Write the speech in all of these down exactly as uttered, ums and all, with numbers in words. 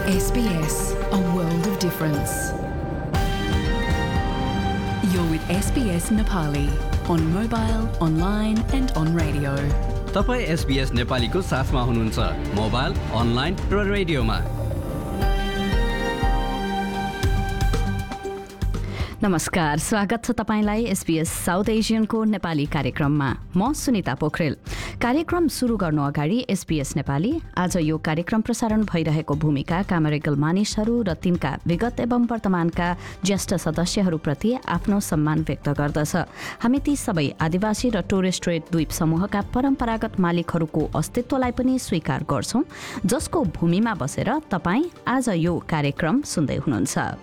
S B S, a world of difference. You're with S B S Nepali on mobile, online and on radio. तपाईँ S B S नेपालीको साथमा हुनुहुन्छ mobile, online र रेडियोमा। नमस्कार, स्वागत छ तपाईलाई एसबीएस साउथ एशियनको नेपाली कार्यक्रममा। म सुनिता पोखरेल। कार्यक्रम सुरु गर्नु अगाडि एसबीएस नेपाली आज यो कार्यक्रम प्रसारण भइरहेको भूमिकाका मेरिकल मानिसहरू र तिनका विगत एवं वर्तमानका ज्येष्ठ सदस्यहरूप्रति आफ्नो सम्मान व्यक्त गर्दछ। हामी ती सबै आदिवासी र टोरेस स्ट्रेट द्वीप समूहका परम्परागत मालिकहरूको अस्तित्वलाई पनि स्वीकार गर्छौं, जसको भूमिमा बसेर तपाईँ आज यो कार्यक्रम सुन्दै हुनुहुन्छ।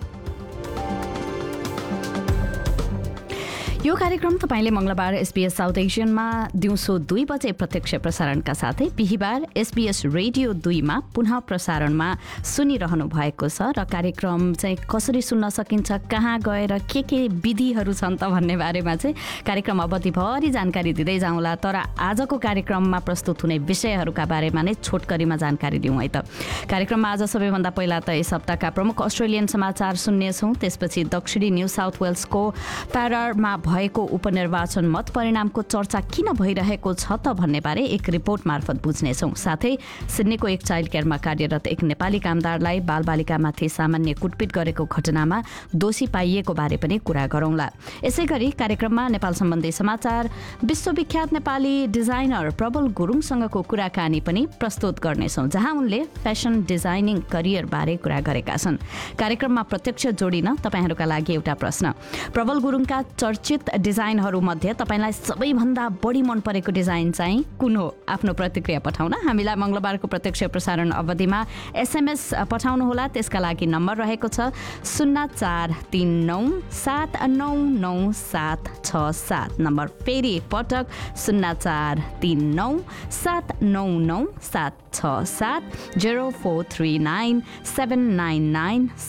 यो कार्यक्रम तपाईले मंगलबार एसबीएस साउथ एशियनमा दिउँसो दुई बजे प्रत्यक्ष प्रसारणका साथै बिहिबार एसबीएस रेडियो दुईमा पुनः प्रसारणमा सुनिरहनु भएको छ र कार्यक्रम चाहिँ कसरी सुन्न सकिन्छ, कहाँ गएर के के विधिहरू छन् त भन्ने बारेमा चाहिँ कार्यक्रम अवधिभरि जानकारी दिँदै जाउँला। तर आजको कार्यक्रममा प्रस्तुत हुने विषयहरूका बारेमा नै छोटकरीमा जानकारी दिउँ है त। कार्यक्रममा आज सबैभन्दा पहिला त यस हप्ताका प्रमुख अस्ट्रेलियन समाचार सुन्नेछौँ। त्यसपछि दक्षिणी न्यू साउथ वेल्सको प्यारारमा भएको उपनिर्वाचन मत परिणामको चर्चा किन भइरहेको छ त भन्ने बारे एक रिपोर्ट मार्फत बुझ्नेछौँ। साथै सिडनीको एक चाइल्ड केयरमा कार्यरत एक नेपाली कामदारलाई बालबालिकामाथि सामान्य कुटपिट गरेको घटनामा दोषी पाइएको बारे पनि कुरा गरौँला। यसैगरी कार्यक्रममा नेपाल सम्बन्धी समाचार, विश्वविख्यात नेपाली डिजाइनर प्रबल गुरुङसँगको कुराकानी पनि प्रस्तुत गर्नेछौँ, जहाँ उनले फेसन डिजाइनिङ करियर बारे कुरा गरेका छन्। कार्यक्रममा प्रत्यक्ष जोडिन तपाईहरूका लागि एउटा प्रश्न। प्रबल गुरुङका चर्चित डिजाइनहरू मध्ये तपाईलाई सबैभन्दा बढी मन परेको डिजाइन चाहिँ कुन हो? आफ्नो प्रतिक्रिया पठाउन हामीलाई मंगलबारको प्रत्यक्ष प्रसारण अवधिमा एसएमएस पठाउनुहोला। त्यसका लागि नम्बर रहेको छ शून्य चार तीन नौ सात नौ नौ सात छ सात। नम्बर फेरि पटक शून्य चार तीन नौ सात नौ नौ सात छ सात, zero four three nine seven nine nine